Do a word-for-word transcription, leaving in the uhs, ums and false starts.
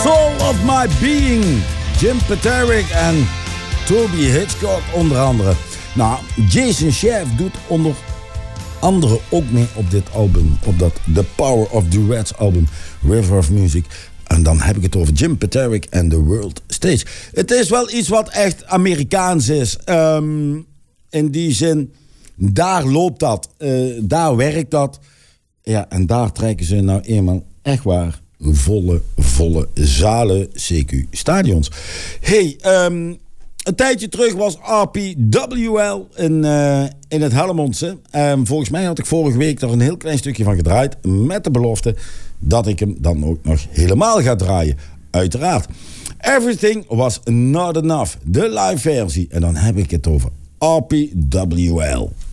Soul of My Being. Jim Peterick en Toby Hitchcock onder andere. Nou, Jason Scheff doet onder andere ook mee op dit album. Op dat The Power of Duets album, River of Music. En dan heb ik het over Jim Peterick en The World Stage. Het is wel iets wat echt Amerikaans is. Um, in die zin, daar loopt dat. Uh, daar werkt dat. Ja, en daar trekken ze nou eenmaal echt waar volle, volle zalen, C Q stadions. Hey, um, een tijdje terug was R P W L in, uh, in het Helmondse. Um, volgens mij had ik vorige week er een heel klein stukje van gedraaid. Met de belofte dat ik hem dan ook nog helemaal ga draaien. Uiteraard. Everything Was Not Enough. De live versie. En dan heb ik het over R P W L.